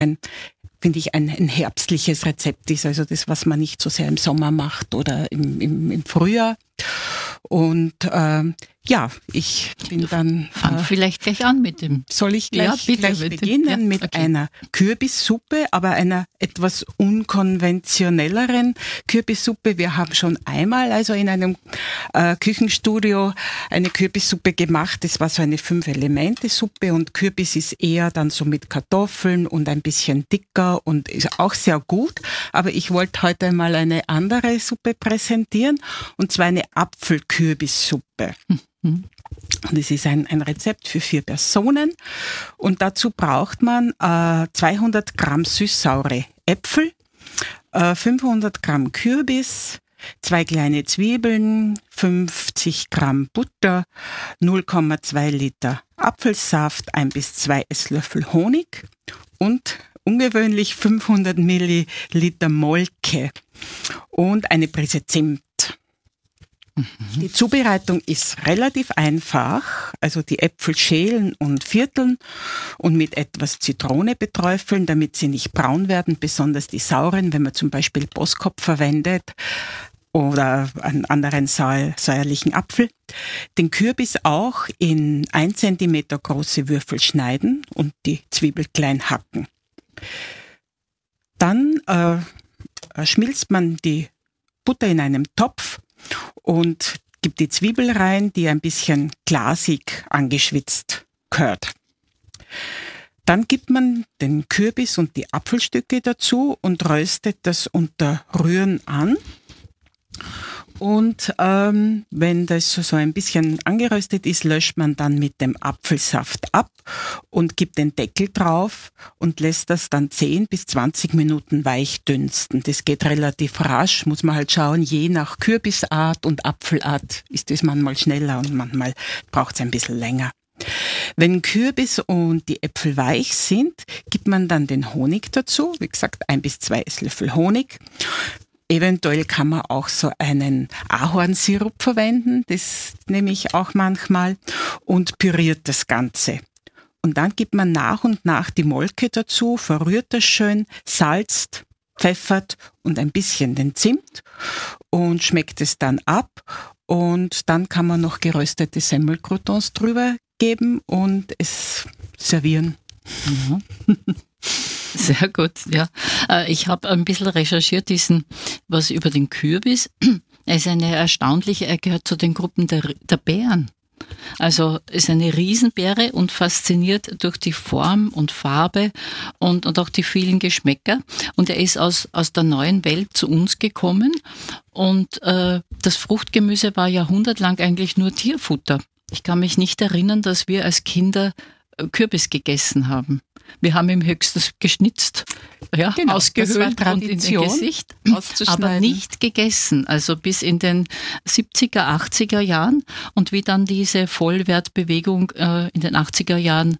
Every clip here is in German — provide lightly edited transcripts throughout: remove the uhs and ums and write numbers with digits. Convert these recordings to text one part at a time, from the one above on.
finde ich, ein herbstliches Rezept ist. Also das, was man nicht so sehr im Sommer macht oder im Frühjahr. Und ich bin dann... Fang vielleicht gleich an mit dem. Soll ich gleich beginnen mit einer Kürbissuppe, aber einer etwas unkonventionelleren Kürbissuppe. Wir haben schon einmal also in einem Küchenstudio eine Kürbissuppe gemacht. Das war so eine 5-Elemente-Suppe und Kürbis ist eher dann so mit Kartoffeln und ein bisschen dicker und ist auch sehr gut. Aber ich wollte heute mal eine andere Suppe präsentieren und zwar eine Apfelkürbissuppe. Und es ist ein Rezept für 4 Personen und dazu braucht man 200 Gramm süß-saure Äpfel, 500 Gramm Kürbis, 2 kleine Zwiebeln, 50 Gramm Butter, 0,2 Liter Apfelsaft, 1 bis 2 Esslöffel Honig und ungewöhnlich 500 Milliliter Molke und eine Prise Zimt. Die Zubereitung ist relativ einfach, also die Äpfel schälen und vierteln und mit etwas Zitrone beträufeln, damit sie nicht braun werden, besonders die sauren, wenn man zum Beispiel Boskop verwendet oder einen anderen säuerlichen Apfel. Den Kürbis auch in 1 Zentimeter große Würfel schneiden und die Zwiebel klein hacken. Dann schmilzt man die Butter in einem Topf und gibt die Zwiebel rein, die ein bisschen glasig angeschwitzt gehört. Dann gibt man den Kürbis und die Apfelstücke dazu und röstet das unter Rühren an. Und wenn das so ein bisschen angeröstet ist, löscht man dann mit dem Apfelsaft ab und gibt den Deckel drauf und lässt das dann 10 bis 20 Minuten weich dünsten. Das geht relativ rasch, muss man halt schauen, je nach Kürbisart und Apfelart ist es manchmal schneller und manchmal braucht es ein bisschen länger. Wenn Kürbis und die Äpfel weich sind, gibt man dann den Honig dazu, wie gesagt 1 bis 2 Esslöffel Honig. Eventuell kann man auch so einen Ahornsirup verwenden, das nehme ich auch manchmal, und püriert das Ganze. Und dann gibt man nach und nach die Molke dazu, verrührt das schön, salzt, pfeffert und ein bisschen den Zimt und schmeckt es dann ab. Und dann kann man noch geröstete Semmelcroutons drüber geben und es servieren. Mhm. Sehr gut, ja. Ich habe ein bisschen recherchiert, was über den Kürbis. Er ist er gehört zu den Gruppen der Beeren. Also ist eine Riesenbeere und fasziniert durch die Form und Farbe und auch die vielen Geschmäcker. Und er ist aus der neuen Welt zu uns gekommen und das Fruchtgemüse war jahrhundertelang eigentlich nur Tierfutter. Ich kann mich nicht erinnern, dass wir als Kinder Kürbis gegessen haben. Wir haben ihm höchstens geschnitzt, genau, ausgehöhlt und in den Gesicht, aber nicht gegessen. Also bis in den 70er, 80er Jahren und wie dann diese Vollwertbewegung in den 80er Jahren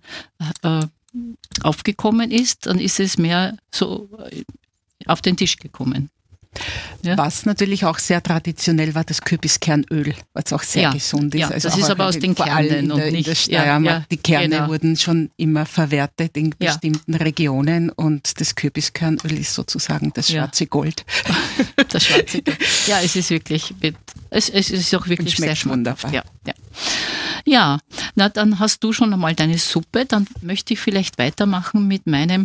aufgekommen ist, dann ist es mehr so auf den Tisch gekommen. Ja. Was natürlich auch sehr traditionell war, das Kürbiskernöl, was auch sehr gesund ist. Ja, also das ist aber aus den Kernen und nicht... In der Steiermark, die Kerne wurden schon immer verwertet in bestimmten Regionen und das Kürbiskernöl ist sozusagen das schwarze Gold. Das schwarze Gold. Ja, es ist wirklich, es ist auch wirklich sehr wunderbar. Ja, na dann hast du schon einmal deine Suppe, dann möchte ich vielleicht weitermachen mit meinem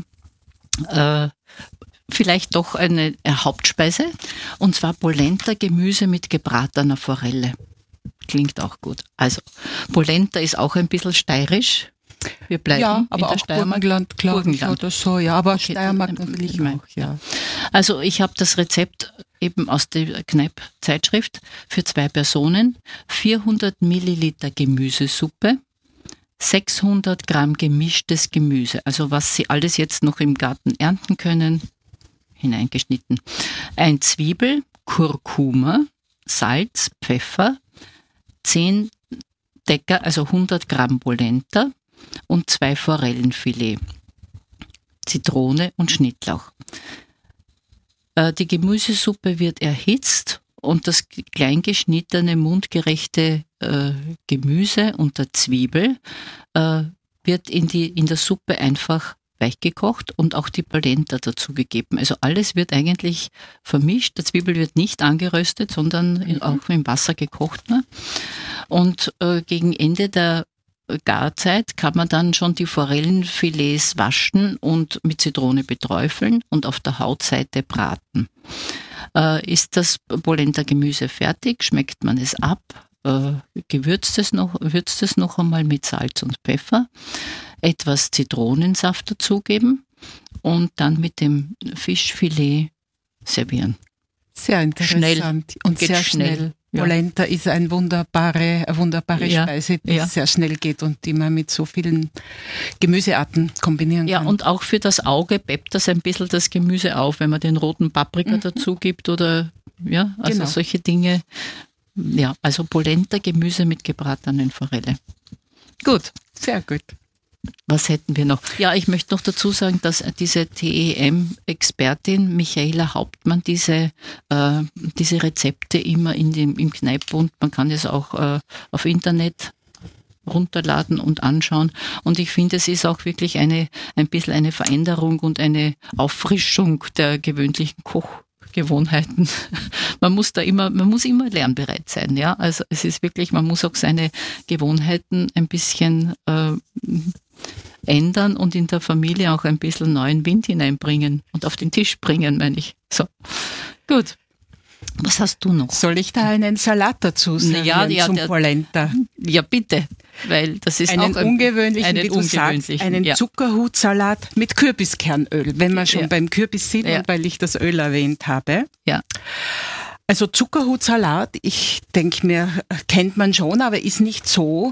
vielleicht doch eine Hauptspeise, und zwar Polenta-Gemüse mit gebratener Forelle. Klingt auch gut. Also, Polenta ist auch ein bisschen steirisch. Wir bleiben aber in der auch Steiermark. Burgenland, glaube ich, oder so. Ja, aber okay, Steiermark natürlich auch, ja. Also, ich habe das Rezept eben aus der Kneipp-Zeitschrift für 2 Personen. 400 Milliliter Gemüsesuppe, 600 Gramm gemischtes Gemüse, also was Sie alles jetzt noch im Garten ernten können, hineingeschnitten. 1 Zwiebel, Kurkuma, Salz, Pfeffer, 10 Decker, also 100 Gramm Polenta und 2 Forellenfilet, Zitrone und Schnittlauch. Die Gemüsesuppe wird erhitzt und das kleingeschnittene, mundgerechte Gemüse und der Zwiebel wird in der Suppe einfach weich gekocht und auch die Polenta dazugegeben. Also alles wird eigentlich vermischt. Die Zwiebel wird nicht angeröstet, sondern auch im Wasser gekocht. Ne? Und gegen Ende der Garzeit kann man dann schon die Forellenfilets waschen und mit Zitrone beträufeln und auf der Hautseite braten. Ist das Polenta-Gemüse fertig, schmeckt man es ab, würzt es noch einmal mit Salz und Pfeffer, etwas Zitronensaft dazugeben und dann mit dem Fischfilet servieren. Sehr interessant und sehr schnell. Ja. Polenta ist eine wunderbare Speise, die sehr schnell geht und die man mit so vielen Gemüsearten kombinieren kann. Ja, und auch für das Auge peppt das ein bisschen das Gemüse auf, wenn man den roten Paprika dazu gibt oder solche Dinge. Ja, also Polenta, Gemüse mit gebratenen Forelle. Gut. Sehr gut. Was hätten wir noch? Ja, ich möchte noch dazu sagen, dass diese TEM-Expertin Michaela Hauptmann diese Rezepte immer im Kneippbund, man kann es auch auf Internet runterladen und anschauen. Und ich finde, es ist auch wirklich ein bisschen eine Veränderung und eine Auffrischung der gewöhnlichen Kochgewohnheiten. Man muss immer lernbereit sein, ja. Also es ist wirklich, man muss auch seine Gewohnheiten ein bisschen ändern und in der Familie auch ein bisschen neuen Wind hineinbringen und auf den Tisch bringen, meine ich. So, gut. Was hast du noch? Soll ich da einen Salat dazu sagen zum Polenta? Ja, bitte, weil das ist einen auch ungewöhnlichen, wie du sagst, einen Zuckerhutsalat mit Kürbiskernöl, wenn wir schon beim Kürbis sind und weil ich das Öl erwähnt habe. Ja. Also Zuckerhutsalat, ich denke mir, kennt man schon, aber ist nicht so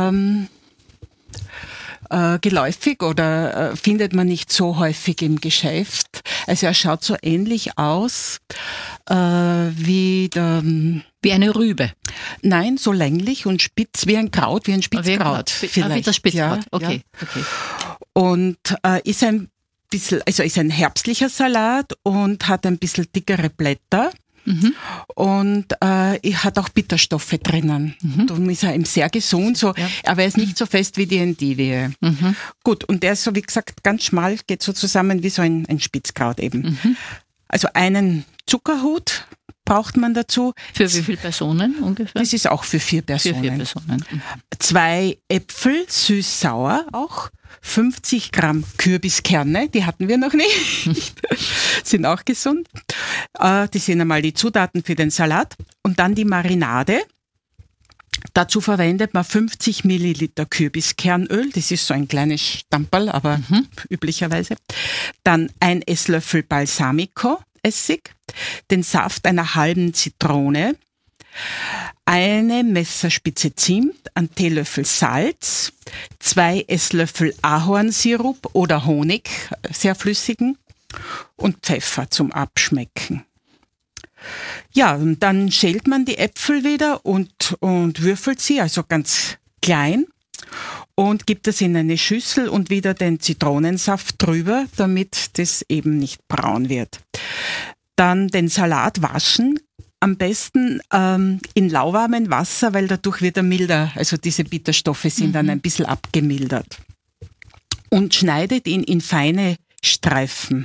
geläufig oder findet man nicht so häufig im Geschäft. Also er schaut so ähnlich aus wie eine Rübe. Nein, so länglich und spitz wie ein Kraut, wie ein Spitzkraut. Vielleicht. Wie das Spitzkraut, okay. Und ist ein bisschen, also ist ein herbstlicher Salat und hat ein bisschen dickere Blätter. Und hat auch Bitterstoffe drinnen. Darum ist er eben sehr gesund, aber er ist nicht so fest wie die Endivie. Gut, und der ist so, wie gesagt, ganz schmal, geht so zusammen wie so ein Spitzkraut eben. Also einen Zuckerhut braucht man dazu. Für wie viele Personen ungefähr? Das ist auch für 4 Personen. Für 4 Personen. 2 Äpfel, süß-sauer auch. 50 Gramm Kürbiskerne, die hatten wir noch nicht, sind auch gesund. Die sind einmal die Zutaten für den Salat. Und dann die Marinade. Dazu verwendet man 50 Milliliter Kürbiskernöl, das ist so ein kleines Stamperl, aber üblicherweise. Dann 1 Esslöffel Balsamico-Essig, den Saft einer halben Zitrone, eine Messerspitze Zimt, ein Teelöffel Salz, 2 Esslöffel Ahornsirup oder Honig, sehr flüssigen, und Pfeffer zum Abschmecken. Ja, und dann schält man die Äpfel wieder und würfelt sie, also ganz klein, und gibt das in eine Schüssel und wieder den Zitronensaft drüber, damit das eben nicht braun wird. Dann den Salat waschen, am besten in lauwarmem Wasser, weil dadurch wird er milder, also diese Bitterstoffe sind dann ein bisschen abgemildert. Und schneidet ihn in feine Streifen.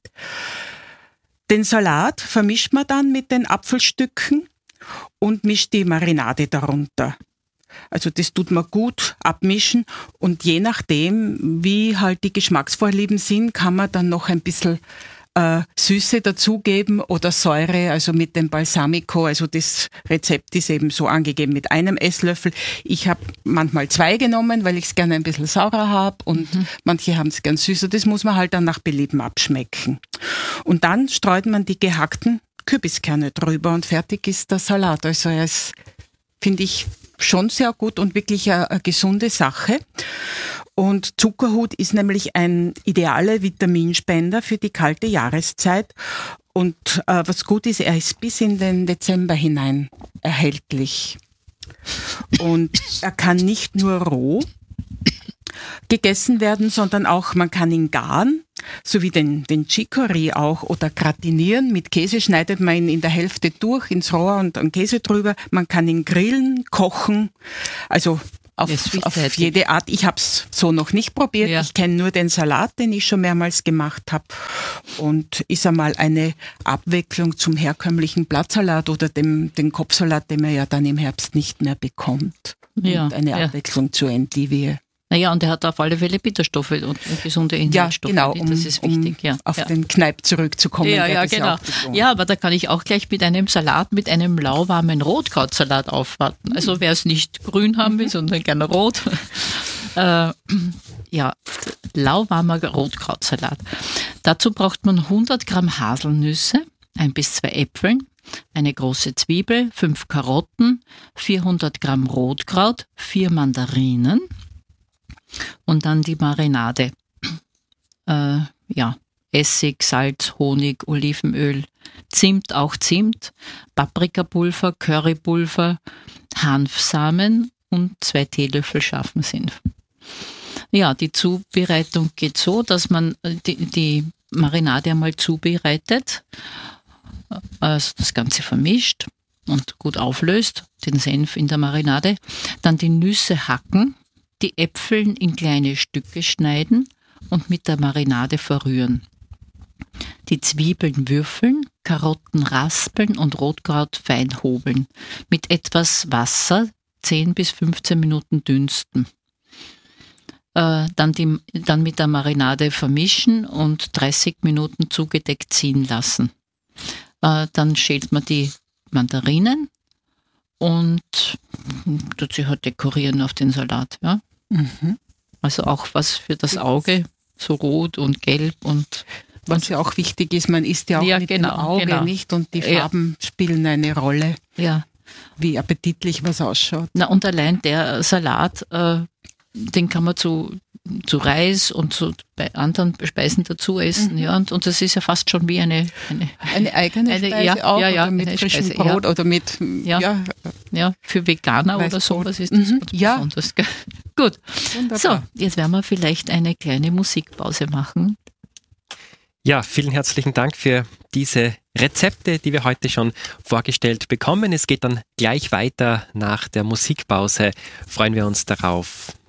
Den Salat vermischt man dann mit den Apfelstücken und mischt die Marinade darunter. Also das tut man gut abmischen und je nachdem, wie halt die Geschmacksvorlieben sind, kann man dann noch ein bisschen Süße dazugeben oder Säure, also mit dem Balsamico. Also das Rezept ist eben so angegeben mit 1 Esslöffel. Ich habe manchmal 2 genommen, weil ich es gerne ein bisschen saurer habe und manche haben es gern süßer. Das muss man halt dann nach Belieben abschmecken. Und dann streut man die gehackten Kürbiskerne drüber und fertig ist der Salat. Also er ist, finde ich, schon sehr gut und wirklich eine gesunde Sache. Und Zuckerhut ist nämlich ein idealer Vitaminspender für die kalte Jahreszeit. Und was gut ist, er ist bis in den Dezember hinein erhältlich. Und er kann nicht nur roh gegessen werden, sondern auch, man kann ihn garen, so wie den Chicorée auch, oder gratinieren. Mit Käse schneidet man ihn in der Hälfte durch ins Rohr und einen Käse drüber. Man kann ihn grillen, kochen, also auf jede Art. Ich habe es so noch nicht probiert. Ja. Ich kenne nur den Salat, den ich schon mehrmals gemacht habe. Und ist einmal eine Abwechslung zum herkömmlichen Blattsalat oder den Kopfsalat, den man ja dann im Herbst nicht mehr bekommt. Ja. Und eine Abwechslung zur Endivie. Naja, und er hat auf alle Fälle Bitterstoffe und gesunde Inhaltsstoffe. Ja, genau, das ist wichtig. Auf den Kneipp zurückzukommen. Ja, genau. Ja, aber da kann ich auch gleich mit einem Salat, mit einem lauwarmen Rotkrautsalat aufwarten. Also wer es nicht grün haben will, sondern gerne rot. Lauwarmer Rotkrautsalat. Dazu braucht man 100 Gramm Haselnüsse, 1 bis 2 Äpfeln, eine große Zwiebel, 5 Karotten, 400 Gramm Rotkraut, 4 Mandarinen. Und dann die Marinade. Essig, Salz, Honig, Olivenöl, Zimt, Paprikapulver, Currypulver, Hanfsamen und 2 Teelöffel scharfen Senf. Ja, die Zubereitung geht so, dass man die Marinade einmal zubereitet, also das Ganze vermischt und gut auflöst, den Senf in der Marinade, dann die Nüsse hacken, die Äpfel in kleine Stücke schneiden und mit der Marinade verrühren. Die Zwiebeln würfeln, Karotten raspeln und Rotkraut fein hobeln. Mit etwas Wasser 10 bis 15 Minuten dünsten. Dann mit der Marinade vermischen und 30 Minuten zugedeckt ziehen lassen. Dann schält man die Mandarinen und tut sie halt dekorieren auf den Salat. Ja? Mhm. Also auch was für das Auge, so rot und gelb und was ja auch wichtig ist, man isst ja auch mit dem Auge nicht und die Farben spielen eine Rolle. Ja. Wie appetitlich was ausschaut. Na und allein der Salat, den kann man zu Reis und bei anderen Speisen dazu essen. Ja, und das ist ja fast schon wie eine eigene Speise auch, oder mit frischem Speise, Brot oder mit für Veganer Weißbrot. Oder so, was ist das besonders. Gut, wunderbar. So, jetzt werden wir vielleicht eine kleine Musikpause machen. Ja, vielen herzlichen Dank für diese Rezepte, die wir heute schon vorgestellt bekommen. Es geht dann gleich weiter nach der Musikpause. Freuen wir uns darauf.